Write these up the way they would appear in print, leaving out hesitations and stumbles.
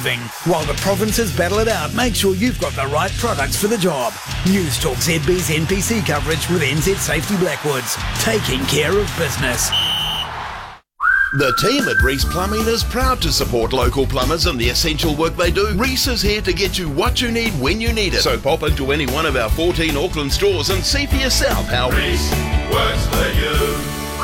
moving. While the provinces battle it out, make sure you've got the right products for the job. News Talk ZB's NPC coverage with NZ Safety Blackwoods, taking care of business. The team at Reese Plumbing is proud to support local plumbers and the essential work they do. Reese is here to get you what you need when you need it. So pop into any one of our 14 Auckland stores and see for yourself how Reese works for you.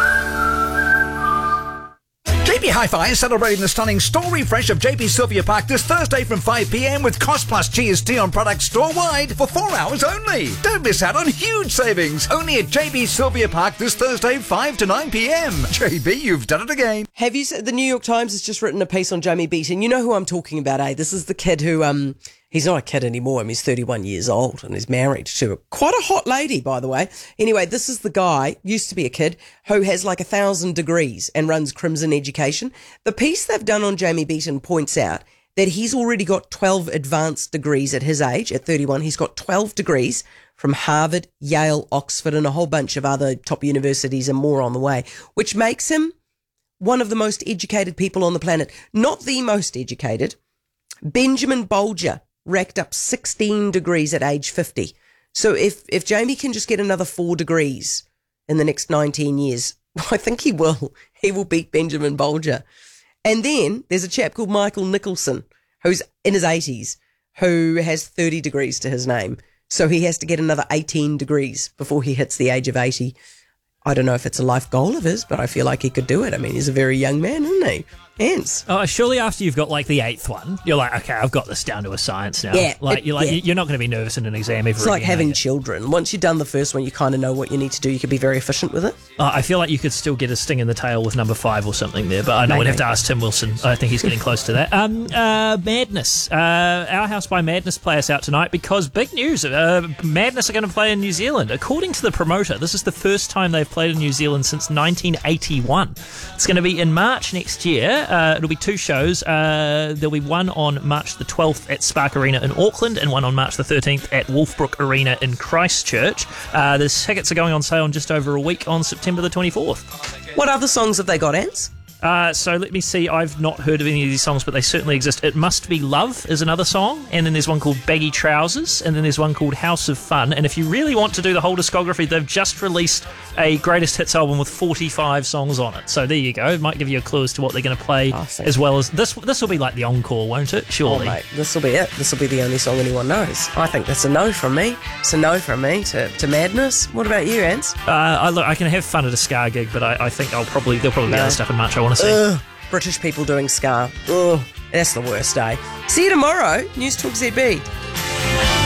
JB Hi-Fi is celebrating the stunning store refresh of JB Sylvia Park this Thursday from 5 p.m. with cost plus GST on products store-wide for 4 hours only. Don't miss out on huge savings. Only at JB Sylvia Park this Thursday, 5 to 9 p.m. JB, you've done it again. Have you seen, the New York Times has just written a piece on Jamie Beaton. You know who I'm talking about, eh? This is the kid who, he's not a kid anymore. He's 31 years old and he's married to quite a hot lady, by the way. Anyway, this is the guy, used to be a kid, who has like 1,000 degrees and runs Crimson Education. The piece they've done on Jamie Beaton points out that he's already got 12 advanced degrees at his age, at 31. He's got 12 degrees from Harvard, Yale, Oxford, and a whole bunch of other top universities and more on the way, which makes him one of the most educated people on the planet. Not the most educated. Benjamin Bolger racked up 16 degrees at age 50. So if Jamie can just get another 4 degrees in the next 19 years, I think he will. He will beat Benjamin Bolger. And then there's a chap called Michael Nicholson, who's in his 80s, who has 30 degrees to his name. So he has to get another 18 degrees before he hits the age of 80. I don't know if it's a life goal of his, but I feel like he could do it. I mean, he's a very young man, isn't he? Hence. Oh, surely after you've got like the 8th one, you're like, okay, I've got this down to a science now. Yeah, you're not going to be nervous in an exam ever. It's like again, having children. Once you've done the first one, you kind of know what you need to do. You can be very efficient with it. I feel like you could still get a sting in the tail with number 5 or something there, but I know we'd have to ask Tim Wilson. I think he's getting close to that. Madness. Our House by Madness play us out tonight because big news. Madness are going to play in New Zealand. According to the promoter, this is the first time they've played in New Zealand since 1981. It's going to be in March next year. It'll be 2 shows. There'll be one on March the 12th at Spark Arena in Auckland and one on March the 13th at Wolfbrook Arena in Christchurch. The tickets are going on sale in just over a week on September the 24th. What other songs have they got, Ants? So let me see. I've not heard of any of these songs, but they certainly exist. It Must Be Love is another song, and then there's one called Baggy Trousers, and then there's one called House of Fun. And if you really want to do the whole discography, they've just released a greatest hits album with 45 songs on it. So there you go. It might give you a clue as to what they're going to play, as well as this. This will be like the encore, won't it? Surely. Oh, mate, this will be it. This will be the only song anyone knows. I think that's a no from me. It's a no from me to Madness. What about you, Ants? I can have fun at a ska gig, but I think there'll probably be other stuff in March I want to see. British people doing ska. Ugh, that's the worst day. See you tomorrow. News Talk ZB.